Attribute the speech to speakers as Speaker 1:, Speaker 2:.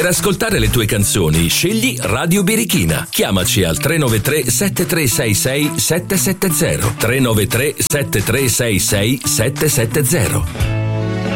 Speaker 1: Per ascoltare le tue canzoni, scegli Radio Birichina. Chiamaci al 393 7366 770. 393 7366 770.